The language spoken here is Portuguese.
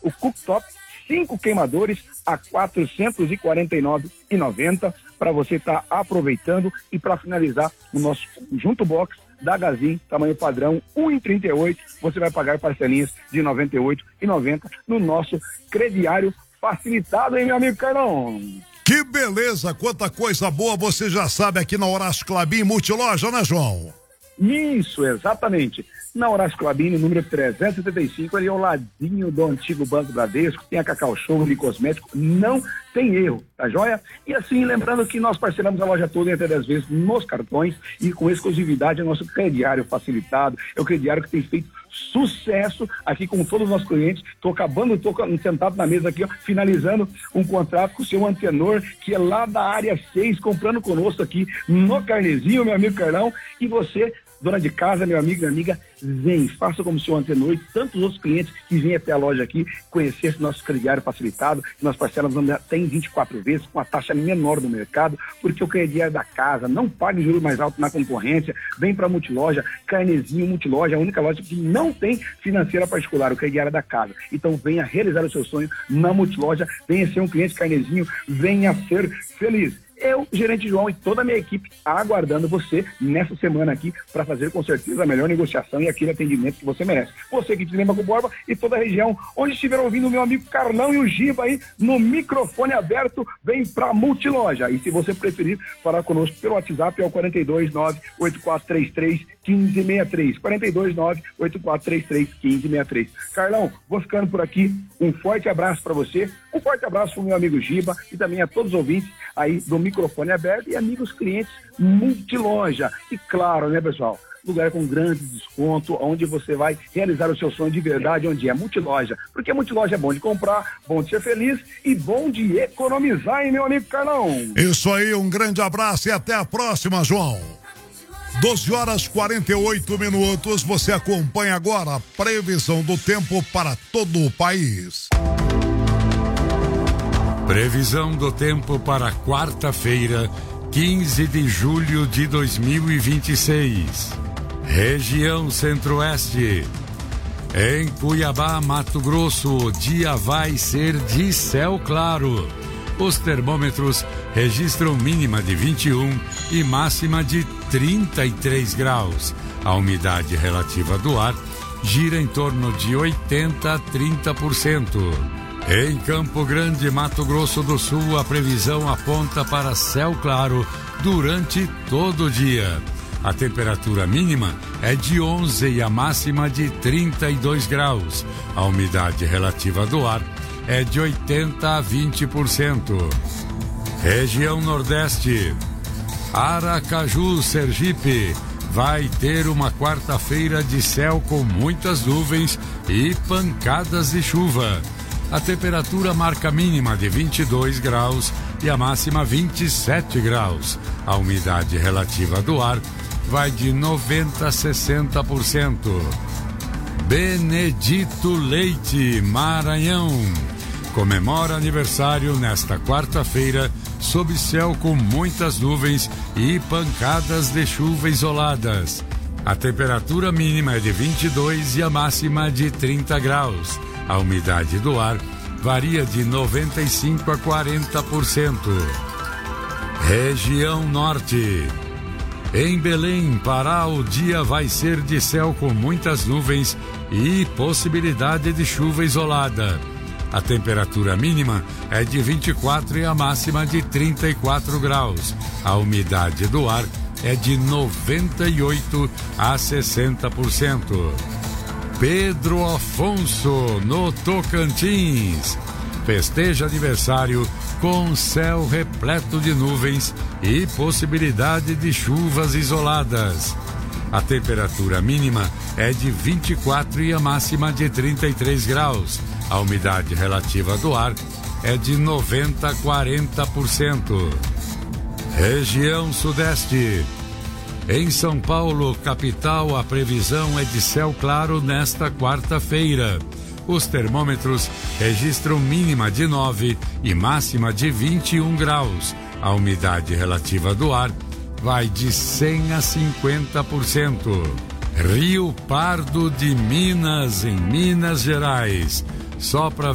o cooktop, 5 queimadores a R$ 449,90 para você estar aproveitando. E para finalizar, o nosso junto box da Gazin, tamanho padrão 1,38, você vai pagar parcelinhas de R$ 98,90 no nosso crediário facilitado, hein, meu amigo Carlão? Que beleza, quanta coisa boa você já sabe aqui na Horácio Klabin Multiloja, né, João? Isso, exatamente. Na Horácio Klabin, número 375, ali ao ladinho do antigo Banco Bradesco, tem a Cacau Show de cosmético, não tem erro, tá joia? E assim, lembrando que nós parcelamos a loja toda em até 10 vezes nos cartões e com exclusividade é nosso crediário facilitado, é o crediário que tem feito sucesso aqui com todos os nossos clientes. Tô sentado na mesa aqui, ó, finalizando um contrato com o seu Antenor, que é lá da área 6, comprando conosco aqui no Carnezinho, meu amigo Carlão. E você, dona de casa, meu amigo e amiga, vem, faça como o seu Antenor e tantos outros clientes que vêm até a loja aqui conhecer esse nosso crediário facilitado. Nós parcelamos até em 24 vezes com a taxa menor do mercado, porque o crediário da casa, não pague juros mais altos na concorrência. Vem para Multiloja, Carnezinho Multiloja, a única loja que não tem financeira particular, o crediário da casa. Então venha realizar o seu sonho na Multiloja, venha ser um cliente Carnezinho, venha ser feliz. Eu, gerente João e toda a minha equipe aguardando você nessa semana aqui para fazer com certeza a melhor negociação e aquele atendimento que você merece. Você que te lembra com Borba e toda a região onde estiver ouvindo o meu amigo Carlão e o Giba aí no microfone aberto, vem para Multiloja. E se você preferir falar conosco pelo WhatsApp, é o 429-8433-1563. 429-8433-1563. Carlão, vou ficando por aqui. Um forte abraço para você, um forte abraço para o meu amigo Giba e também a todos os ouvintes aí do microfone aberto e amigos clientes Multiloja. E claro, né, pessoal, lugar com grande desconto, onde você vai realizar o seu sonho de verdade, onde é Multiloja. Porque Multiloja é bom de comprar, bom de ser feliz e bom de economizar, hein, meu amigo Carlão? Isso aí, um grande abraço e até a próxima, João. 12h48, você acompanha agora a previsão do tempo para todo o país. Previsão do tempo para quarta-feira, 15 de julho de 2026. Região Centro-Oeste. Em Cuiabá, Mato Grosso, o dia vai ser de céu claro. Os termômetros registram mínima de 21 e máxima de 33 graus. A umidade relativa do ar gira em torno de 80% a 30%. Em Campo Grande, Mato Grosso do Sul, a previsão aponta para céu claro durante todo o dia. A temperatura mínima é de 11 e a máxima de 32 graus. A umidade relativa do ar é de 80% a 20%. Região Nordeste. Aracaju, Sergipe, vai ter uma quarta-feira de céu com muitas nuvens e pancadas de chuva. A temperatura marca mínima de 22 graus e a máxima 27 graus. A umidade relativa do ar vai de 90% a 60%. Benedito Leite, Maranhão, comemora aniversário nesta quarta-feira sob céu com muitas nuvens e pancadas de chuva isoladas. A temperatura mínima é de 22 e a máxima de 30 graus. A umidade do ar varia de 95% a 40%. Região Norte. Em Belém, Pará, o dia vai ser de céu com muitas nuvens e possibilidade de chuva isolada. A temperatura mínima é de 24 e a máxima de 34 graus. A umidade do ar é de 98% a 60%. Pedro Afonso, no Tocantins, festeja aniversário com céu repleto de nuvens e possibilidade de chuvas isoladas. A temperatura mínima é de 24 e a máxima de 33 graus. A umidade relativa do ar é de 90% a 40%. Região Sudeste. Em São Paulo, capital, a previsão é de céu claro nesta quarta-feira. Os termômetros registram mínima de 9 e máxima de 21 graus. A umidade relativa do ar vai de 100% a 50%. Rio Pardo de Minas, em Minas Gerais. Sopra